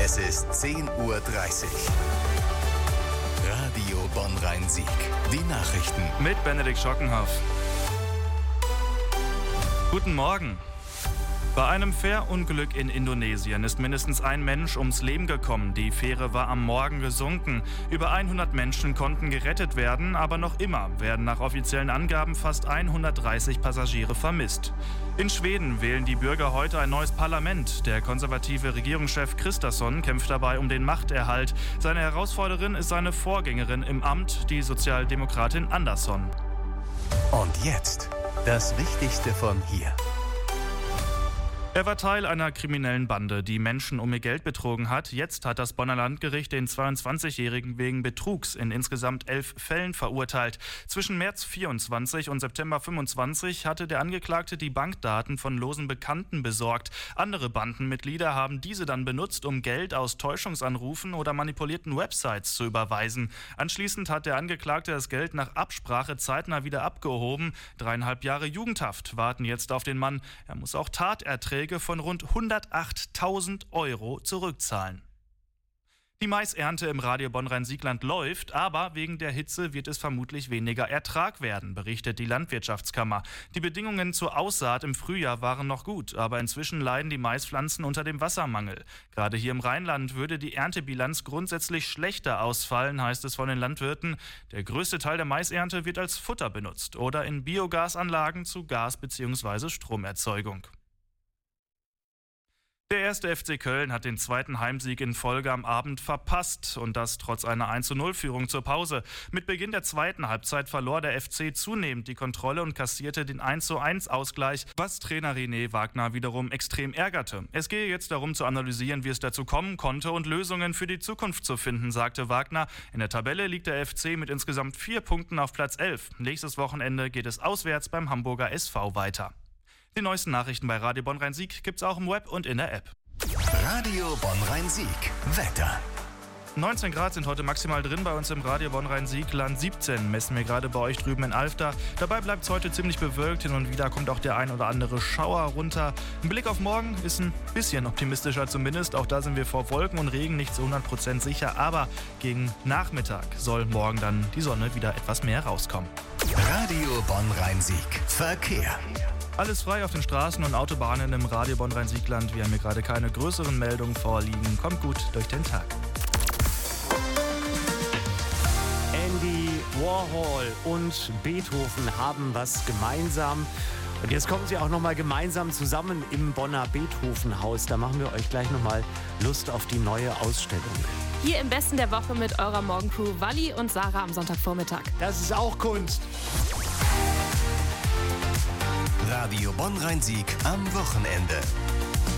Es ist 10:30 Uhr. Radio Bonn-Rhein-Sieg. Die Nachrichten. Mit Benedikt Schockenhoff. Guten Morgen. Bei einem Fährunglück in Indonesien ist mindestens ein Mensch ums Leben gekommen. Die Fähre war am Morgen gesunken. Über 100 Menschen konnten gerettet werden, aber noch immer werden nach offiziellen Angaben fast 130 Passagiere vermisst. In Schweden wählen die Bürger heute ein neues Parlament. Der konservative Regierungschef Kristersson kämpft dabei um den Machterhalt. Seine Herausforderin ist seine Vorgängerin im Amt, die Sozialdemokratin Andersson. Und jetzt das Wichtigste von hier. Er war Teil einer kriminellen Bande, die Menschen um ihr Geld betrogen hat. Jetzt hat das Bonner Landgericht den 22-Jährigen wegen Betrugs in insgesamt 11 Fällen verurteilt. Zwischen März 24 und September 25 hatte der Angeklagte die Bankdaten von losen Bekannten besorgt. Andere Bandenmitglieder haben diese dann benutzt, um Geld aus Täuschungsanrufen oder manipulierten Websites zu überweisen. Anschließend hat der Angeklagte das Geld nach Absprache zeitnah wieder abgehoben. 3,5 Jahre Jugendhaft warten jetzt auf den Mann. Er muss auch Taterträge von rund 108.000 € zurückzahlen. Die Maisernte im Radio Bonn-Rhein-Sieg-Land läuft, aber wegen der Hitze wird es vermutlich weniger Ertrag werden, berichtet die Landwirtschaftskammer. Die Bedingungen zur Aussaat im Frühjahr waren noch gut, aber inzwischen leiden die Maispflanzen unter dem Wassermangel. Gerade hier im Rheinland würde die Erntebilanz grundsätzlich schlechter ausfallen, heißt es von den Landwirten. Der größte Teil der Maisernte wird als Futter benutzt oder in Biogasanlagen zu Gas- bzw. Stromerzeugung. Der erste FC Köln hat den zweiten Heimsieg in Folge am Abend verpasst und das trotz einer 1:0-Führung zur Pause. Mit Beginn der zweiten Halbzeit verlor der FC zunehmend die Kontrolle und kassierte den 1:1-Ausgleich, was Trainer René Wagner wiederum extrem ärgerte. Es gehe jetzt darum zu analysieren, wie es dazu kommen konnte und Lösungen für die Zukunft zu finden, sagte Wagner. In der Tabelle liegt der FC mit insgesamt 4 Punkten auf Platz 11. Nächstes Wochenende geht es auswärts beim Hamburger SV weiter. Die neuesten Nachrichten bei Radio Bonn-Rhein-Sieg gibt's auch im Web und in der App. Radio Bonn-Rhein-Sieg. Wetter. 19 Grad sind heute maximal drin bei uns im Radio Bonn-Rhein-Sieg-Land. 17 messen wir gerade bei euch drüben in Alfter. Dabei bleibt es heute ziemlich bewölkt. Hin und wieder kommt auch der ein oder andere Schauer runter. Ein Blick auf morgen ist ein bisschen optimistischer zumindest. Auch da sind wir vor Wolken und Regen nicht zu 100% sicher. Aber gegen Nachmittag soll morgen dann die Sonne wieder etwas mehr rauskommen. Radio Bonn-Rhein-Sieg. Verkehr. Alles frei auf den Straßen und Autobahnen im Radio Bonn-Rhein-Sieg-Land. Wir haben hier gerade keine größeren Meldungen vorliegen. Kommt gut durch den Tag. Andy Warhol und Beethoven haben was gemeinsam. Und jetzt kommen sie auch nochmal gemeinsam zusammen im Bonner Beethoven-Haus. Da machen wir euch gleich nochmal Lust auf die neue Ausstellung. Hier im Besten der Woche mit eurer Morgencrew Walli und Sarah am Sonntagvormittag. Das ist auch Kunst. Radio Bonn-Rhein-Sieg am Wochenende.